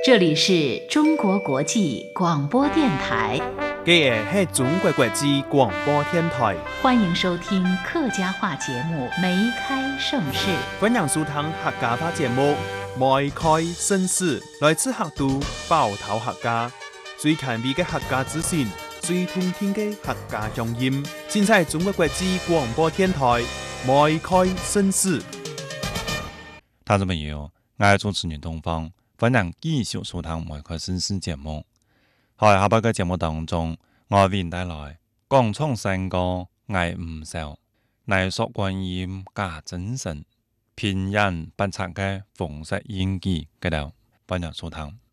这里是中国国际广播电台， 这个是中国国际广播电台， 欢迎收听客家话节目《梅开盛世》。 欢迎收听客家话节目《梅开盛世》，来自客都包头客家，最前卫的客家资讯，最通天的客家乡音，尽在中国国际广播电台《梅开盛世》。 听众朋友，我是主持人东方。欢迎繼續收聽《梅開盛世》節目。喺下邊嘅節目當中，我為您帶來廣創新歌《藝唔少》，藝術觀音假真神，偏人不察嘅風色演技，嗰度歡迎收聽。